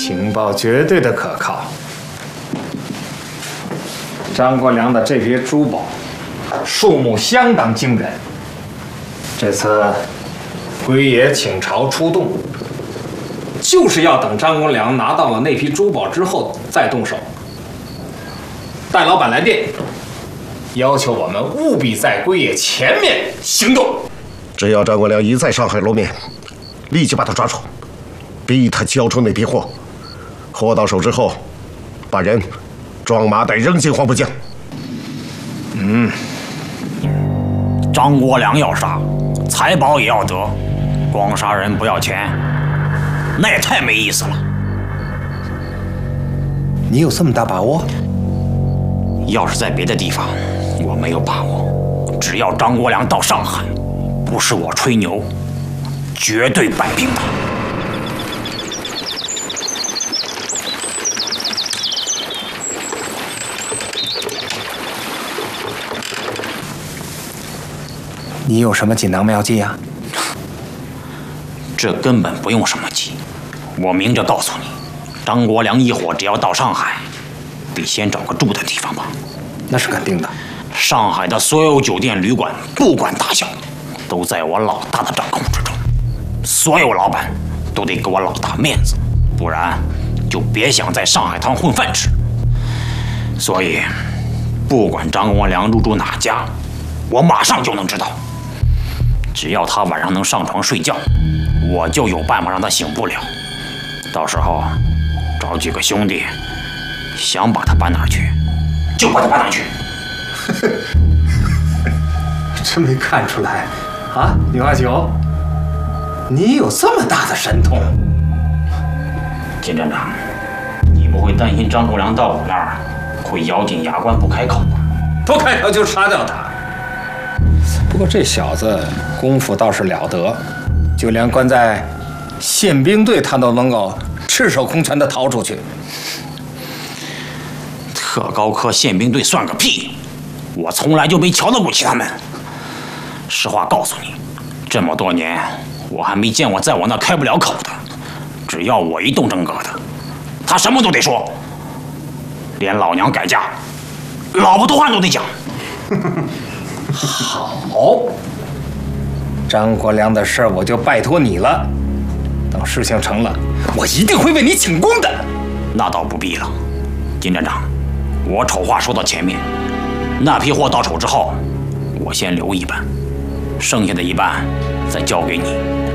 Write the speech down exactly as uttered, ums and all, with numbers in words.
情报绝对的可靠。张国良的这批珠宝数目相当惊人。这次龟爷请朝出动，就是要等张国良拿到了那批珠宝之后再动手。戴老板来电，要求我们务必在龟爷前面行动。 只要张国良一在上海露面，立即把他抓住，逼他交出那批货。货到手之后，把人装麻袋扔进黄浦江。 嗯，张国良要杀，财宝也要得，光杀人不要钱，那也太没意思了。 你有这么大把握？ 要是在别的地方，我没有把握。只要张国良到上海，不是我吹牛，绝对摆平他。 你有什么锦囊妙计啊？ 这根本不用什么计，我明着告诉你，张国良一伙只要到上海，得先找个住的地方吧。 那是肯定的。 上海的所有酒店旅馆，不管大小，都在我老大的掌控之中。所有老板都得给我老大面子，不然就别想在上海滩混饭吃。所以，不管张国良入住哪家，我马上就能知道。只要他晚上能上床睡觉，我就有办法让他醒不了。到时候找几个兄弟，想把他搬哪儿去，就把他搬哪儿去。 真没看出来啊，李花球，你有这么大的神通。 金站长，你不会担心张国良到我那儿会咬紧牙关不开口吧？ 不开口就杀掉他。不过这小子功夫倒是了得，就连关在宪兵队他都能够赤手空拳地逃出去。 特高科宪兵队算个屁！我从来就没瞧得起他们。实话告诉你，这么多年我还没见过在我那开不了口的。只要我一动真格的，他什么都得说，连老娘改嫁、老婆多汉都得讲。 好，张国良的事儿我就拜托你了。等事情成了，我一定会为你请功的。 那倒不必了，金站长，我丑话说到前面，那批货到手之后，我先留一半，剩下的一半再交给你。